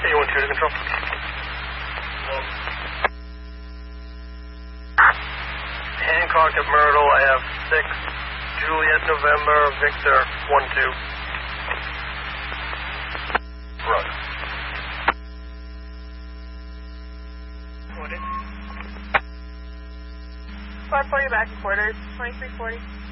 A12 to control. Hancock at Myrtle, I have 6. Juliet, November, Victor, 1-2. Run. What? 540 back to quarters, 2340.